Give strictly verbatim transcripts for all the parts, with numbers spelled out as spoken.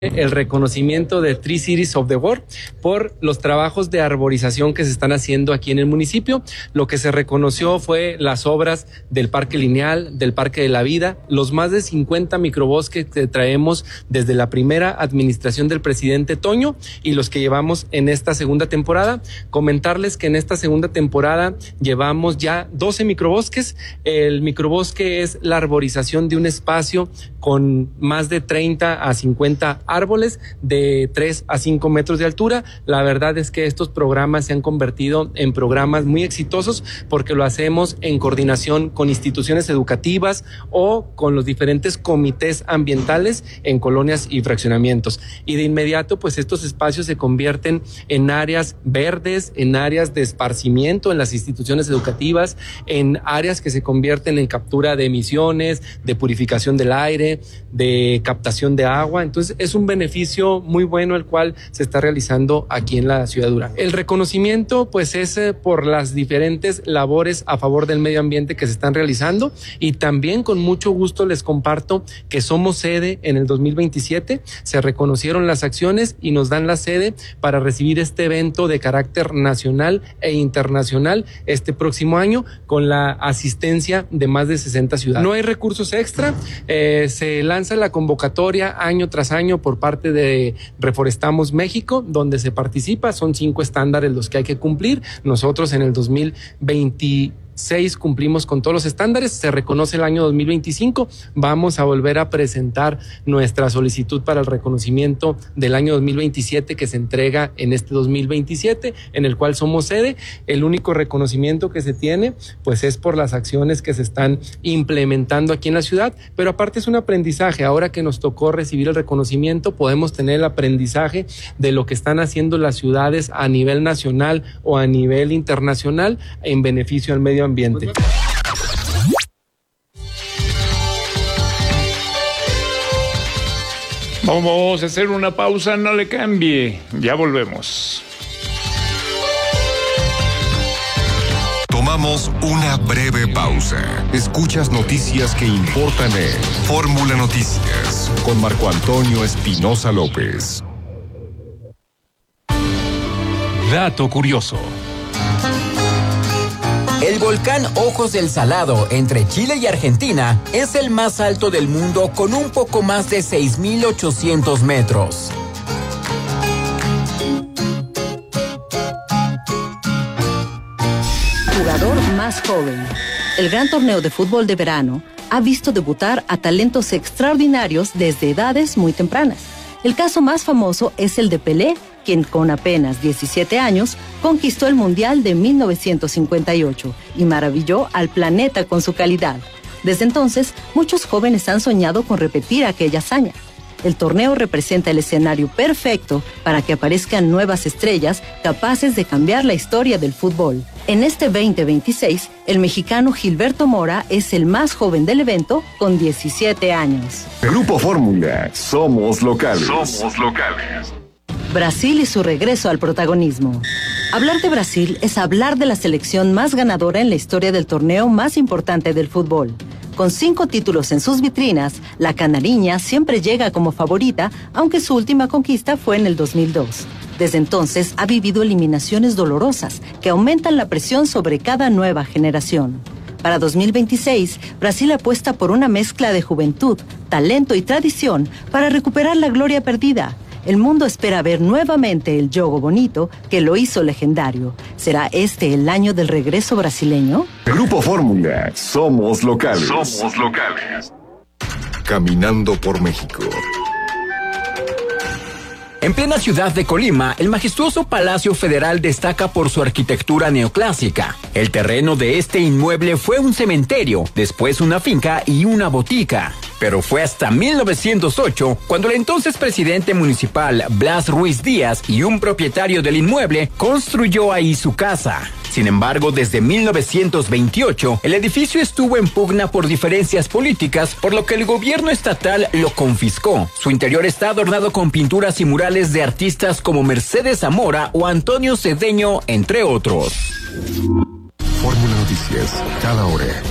el reconocimiento de Tree Cities of the World por los trabajos de arborización que se están haciendo aquí en el municipio. Lo que se reconoció fue las obras del Parque Lineal, del Parque de la Vida, los más de cincuenta microbosques que traemos desde la primera administración del presidente Toño y los que llevamos en esta segunda temporada. Comentarles que en esta segunda temporada llevamos ya doce microbosques. El microbosque es la arborización de un espacio con más de treinta a cincuenta árboles de tres a cinco metros de altura. La verdad es que estos programas se han convertido en programas muy exitosos porque lo hacemos en coordinación con instituciones educativas o con los diferentes comités ambientales en colonias y fraccionamientos. Y de inmediato, pues estos espacios se convierten en áreas verdes, en áreas de esparcimiento en las instituciones educativas, en áreas que se convierten en captura de emisiones, de purificación del aire, de captación de agua. Entonces es un beneficio muy bueno el cual se está realizando aquí en la ciudad de Durango. El reconocimiento pues es eh, por las diferentes labores a favor del medio ambiente que se están realizando, y también con mucho gusto les comparto que somos sede en el dos mil veintisiete, se reconocieron las acciones y nos dan la sede para recibir este evento de carácter nacional e internacional este próximo año con la asistencia de más de sesenta ciudades. No hay recursos extra, eh, se lanza la convocatoria año tras año por parte de Reforestamos México, donde se participa, son cinco estándares los que hay que cumplir. Nosotros en el dos mil veintiséis cumplimos con todos los estándares, se reconoce el año dos mil veinticinco, vamos a volver a presentar nuestra solicitud para el reconocimiento del año dos mil veintisiete que se entrega en este dos mil veintisiete, en el cual somos sede. El único reconocimiento que se tiene pues es por las acciones que se están implementando aquí en la ciudad, pero aparte es un aprendizaje. Ahora que nos tocó recibir el reconocimiento, podemos tener el aprendizaje de lo que están haciendo las ciudades a nivel nacional o a nivel internacional en beneficio al medio ambiente. Vamos a hacer una pausa, no le cambie, ya volvemos. Tomamos una breve pausa. Escuchas noticias que importan en Fórmula Noticias con Marco Antonio Espinosa López. Dato curioso. El volcán Ojos del Salado, entre Chile y Argentina, es el más alto del mundo con un poco más de seis mil ochocientos metros. Jugador más joven. El gran torneo de fútbol de verano ha visto debutar a talentos extraordinarios desde edades muy tempranas. El caso más famoso es el de Pelé, quien con apenas diecisiete años conquistó el Mundial de mil novecientos cincuenta y ocho y maravilló al planeta con su calidad. Desde entonces, muchos jóvenes han soñado con repetir aquella hazaña. El torneo representa el escenario perfecto para que aparezcan nuevas estrellas capaces de cambiar la historia del fútbol. En este veinte veintiséis, el mexicano Gilberto Mora es el más joven del evento con diecisiete años. Grupo Fórmula, somos locales. Somos locales. Brasil y su regreso al protagonismo. Hablar de Brasil es hablar de la selección más ganadora en la historia del torneo más importante del fútbol. Con cinco títulos en sus vitrinas, la canariña siempre llega como favorita, aunque su última conquista fue en el dos mil dos. Desde entonces ha vivido eliminaciones dolorosas que aumentan la presión sobre cada nueva generación. Para dos mil veintiséis, Brasil apuesta por una mezcla de juventud, talento y tradición para recuperar la gloria perdida. El mundo espera ver nuevamente el Jogo Bonito que lo hizo legendario. ¿Será este el año del regreso brasileño? Grupo Fórmula, somos locales. Somos locales. Caminando por México. En plena ciudad de Colima, el majestuoso Palacio Federal destaca por su arquitectura neoclásica. El terreno de este inmueble fue un cementerio, después una finca y una botica. Pero fue hasta mil novecientos ocho cuando el entonces presidente municipal Blas Ruiz Díaz y un propietario del inmueble construyó ahí su casa. Sin embargo, desde mil novecientos veintiocho, el edificio estuvo en pugna por diferencias políticas, por lo que el gobierno estatal lo confiscó. Su interior está adornado con pinturas y murales de artistas como Mercedes Zamora o Antonio Cedeño, entre otros. Fórmula Noticias, cada hora.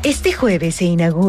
Este jueves se inaugura